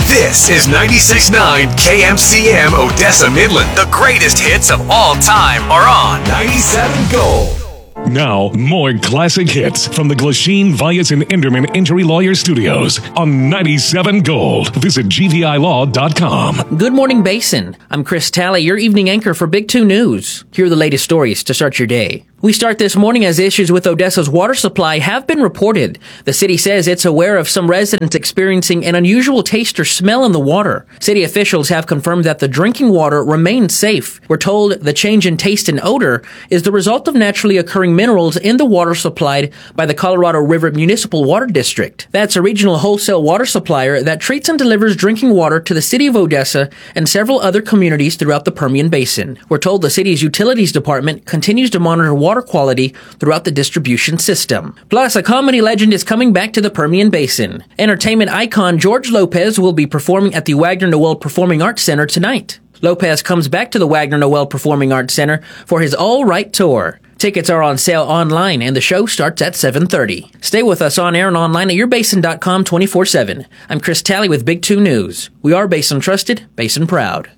This is 96.9 KMCM Odessa Midland. The greatest hits of all time are on 97 Gold. Now, more classic hits from the Glasheen, Vyas, and Enderman Injury Lawyer Studios on 97 Gold. Visit gvilaw.com. Good morning, Basin. I'm Chris Talley, your evening anchor for Big 2 News. Here are the latest stories to start your day. We start this morning as issues with Odessa's water supply have been reported. The city says it's aware of some residents experiencing an unusual taste or smell in the water. City officials have confirmed that the drinking water remains safe. We're told the change in taste and odor is the result of naturally occurring minerals in the water supplied by the Colorado River Municipal Water District. That's a regional wholesale water supplier that treats and delivers drinking water to the city of Odessa and several other communities throughout the Permian Basin. We're told the city's utilities department continues to monitor water quality throughout the distribution system. Plus, a comedy legend is coming back to the Permian Basin. Entertainment icon George Lopez will be performing at the Wagner Noel Performing Arts Center tonight. Lopez comes back to the Wagner Noel Performing Arts Center for his All Right tour. Tickets are on sale online, and the show starts at 7:30. Stay with us on air and online at yourbasin.com 24/7. I'm Chris Talley with Big 2 News. We are Basin Trusted, Basin Proud.